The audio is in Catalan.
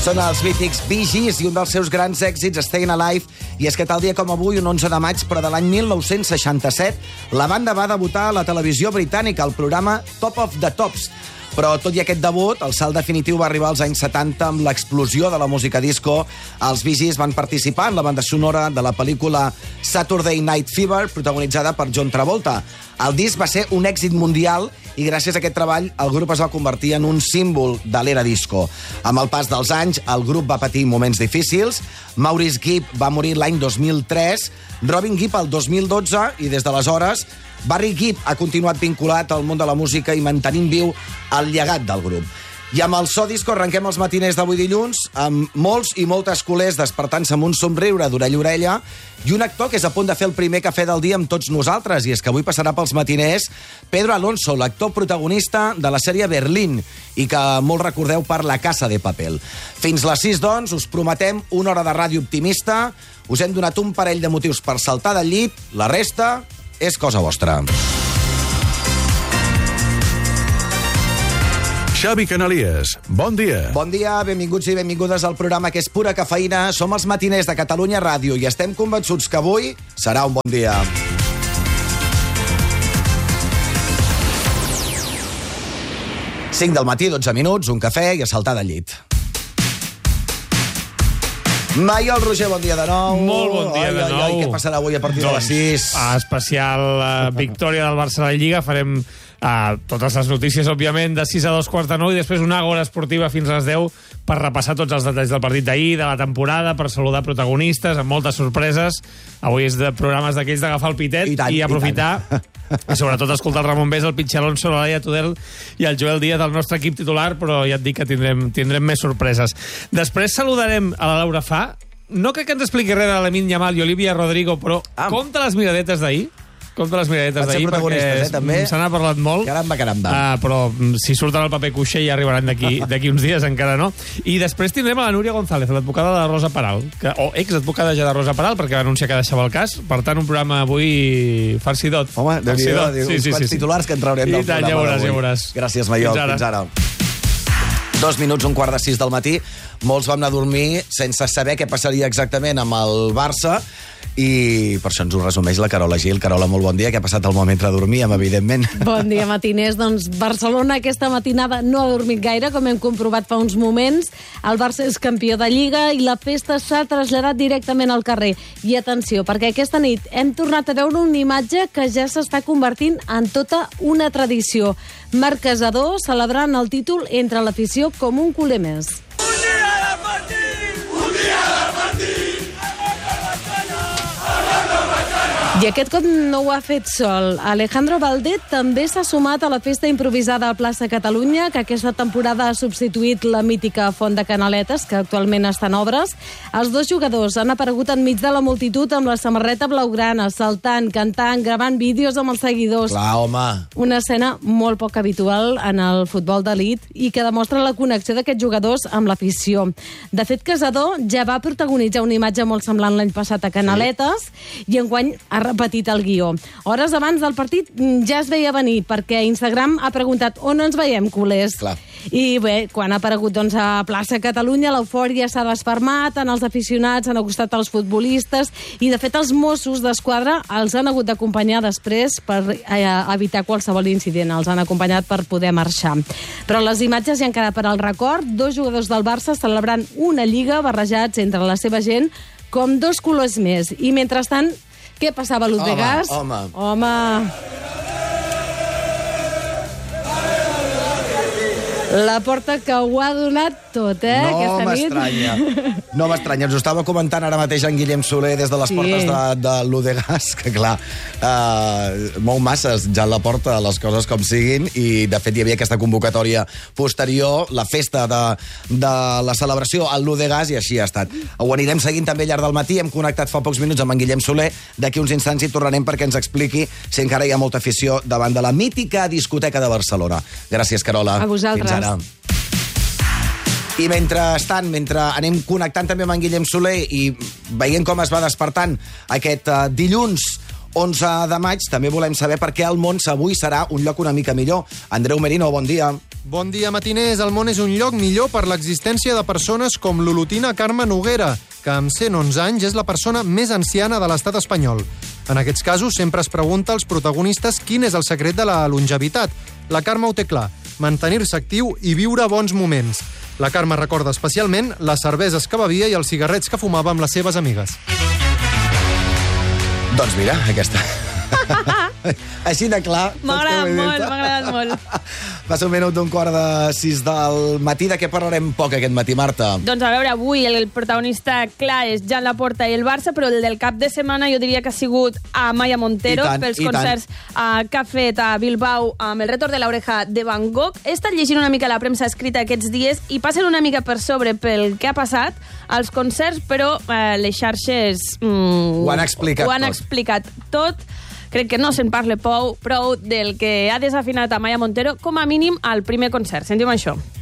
Són els mítics Bee Gees i un dels seus grans èxits, Stayin' Alive, i és que tal dia com avui, un 11 de maig, però de l'any 1967, la banda va debutar a la televisió britànica, al programa Top of the Tops. Però tot i aquest debut, el salt definitiu va arribar als anys 70 amb l'explosió de la música disco. Els Bee Gees van participar en la banda sonora de la pel·lícula Saturday Night Fever, protagonitzada per John Travolta. El disc va ser un èxit mundial i gràcies a aquest treball el grup es va convertir en un símbol de l'era disco. Amb el pas dels anys, el grup va patir moments difícils. Maurice Gibb va morir l'any 2003, Robin Gibb el 2012 i des d'aleshores Barry Gibb ha continuat vinculat al món de la música i mantenint viu el llegat del grup. I amb el So Disco arrenquem els matiners d'avui dilluns, amb molts i moltes culers despertant-se amb un somriure d'orella a orella i un actor que és a punt de fer el primer cafè del dia amb tots nosaltres, i és que avui passarà pels matiners Pedro Alonso, l'actor protagonista de la sèrie Berlín, i que molt recordeu per La Casa de Papel. Fins les 6, doncs, us prometem una hora de ràdio optimista, us hem donat un parell de motius per saltar del llit, la resta és cosa vostra. Xavi Canalies, bon dia. Bon dia, benvinguts i benvingudes al programa que és pura cafeïna. Som els matiners de Catalunya Ràdio i estem convençuts que avui serà un bon dia. Cinc del matí, 12 minuts, un cafè i a saltar del llit. Maiol Roger, bon dia de nou. Molt bon dia de nou. Què passarà avui a partir de les 6? Especial victòria del Barça a la Lliga. Farem totes les notícies, òbviament, de 6 a 2:45 i després una hora esportiva fins a les 10 per repassar tots els detalls del partit d'ahir, de la temporada, per saludar protagonistes, amb moltes sorpreses. Avui és de programes d'aquells d'agafar el pitet i aprofitar, i sobretot escoltar el Ramon Bés, el Pitxer Alonso, la Laia Tudel i el Joel Díaz del nostre equip titular, però ja et dic que tindrem més sorpreses. Després saludarem a la Laura Fa. No crec que ens expliqui res de Lamine Yamal i Olivia Rodrigo, però compta les miradetes d'ahir. Compte les miradetes d'ahir, perquè també se n'ha parlat molt. Caramba. Però si surten al paper cuixer ja arribaran d'aquí uns dies, encara no. I després tindrem a la Núria González, l'advocada de Rosa Peral, o exadvocada ja de Rosa Peral, perquè va anunciar que deixava el cas. Per tant, un programa avui farcidot. Home, Déu-n'hi-do, uns quants titulars que en traurem del programa d'avui. Ja veuràs. Gràcies, Maiol. Fins ara. 2 minuts, 5:45 del matí. Molts vam anar a dormir sense saber què passaria exactament amb el Barça, i per això ens ho resumeix la Carola Gil. Carola, molt bon dia. Què ha passat al moment de dormir, evidentment? Bon dia, matiners. Doncs Barcelona aquesta matinada no ha dormit gaire, com hem comprovat fa uns moments. El Barça és campió de Lliga i la festa s'ha traslladat directament al carrer. I atenció, perquè aquesta nit hem tornat a veure una imatge que ja s'està convertint en tota una tradició. Marc Casador celebrant el títol entre l'afició com un culer més. Un dia de partit! Un dia de partit! I aquest cop no ho ha fet sol. Alejandro Valdet també s'ha sumat a la festa improvisada a Plaça Catalunya, que aquesta temporada ha substituït la mítica Font de Canaletes, que actualment està en obres. Els dos jugadors han aparegut enmig de la multitud amb la samarreta blaugrana, saltant, cantant, gravant vídeos amb els seguidors. Clar, home. Una escena molt poc habitual en el futbol d'elit i que demostra la connexió d'aquests jugadors amb l'afició. De fet, Casador ja va protagonitzar una imatge molt semblant l'any passat a Canaletes i enguany ha repetit el guió. Hores abans del partit ja es veia venir, perquè Instagram ha preguntat on ens veiem, culers. Clar. I bé, quan ha aparegut a Plaça Catalunya, l'eufòria s'ha desfermat, en els aficionats han acostat als futbolistes i, de fet, els Mossos d'Esquadra els han hagut d'acompanyar després per evitar qualsevol incident. Els han acompanyat per poder marxar. Però les imatges ja han quedat per al record. 2 jugadors del Barça celebrant una Lliga barrejats entre la seva gent com 2 colors més. I, mentrestant, què passava a l'Udegas? Home. La porta que ho ha donat tot, aquesta nit. No m'estranya. Ens ho estava comentant ara mateix en Guillem Soler des de les portes de l'Udegas, que clar, mou masses ja a la porta les coses com siguin, i de fet hi havia aquesta convocatòria posterior, la festa de la celebració a l'Udegas, i així ha estat. Ho anirem seguint també al llarg del matí. Hem connectat fa pocs minuts amb en Guillem Soler. D'aquí uns instants hi tornarem perquè ens expliqui si encara hi ha molta afició davant de la mítica discoteca de Barcelona. Gràcies, Carola. A vosaltres. Fins ara. I mentrestant, mentre anem connectant també amb en Guillem Soler i veient com es va despertant aquest dilluns 11 de maig, també volem saber per què el Mons avui serà un lloc una mica millor. Andreu Merino, bon dia. Bon dia, matiners. El món és un lloc millor per l'existència de persones com l'olotina Carme Noguera, que amb 111 anys és la persona més anciana de l'estat espanyol. En aquests casos sempre es pregunta als protagonistes quin és el secret de la longevitat. La Carme ho té clar, mantenir-se actiu i viure bons moments. La Carme recorda especialment les cerveses que bevia i els cigarrets que fumava amb les seves amigues. Doncs mira, aquesta... Així de clar. M'ha agradat molt. Passa un minut d'un 5:15 del matí. De què parlarem poc aquest matí, Marta? Doncs a veure, avui el protagonista clar és Joan Laporta i el Barça, però el del cap de setmana jo diria que ha sigut Amaia Montero pels concerts que ha fet a Bilbao amb el retorn de l'oreja de Van Gogh. He estat llegint una mica la premsa escrita aquests dies i passen una mica per sobre pel que ha passat als concerts, però les xarxes ho han explicat tot. Crec que no se'n parla prou del que ha desafinat Amaia Montero, com a mínim al primer concert. Sentim això.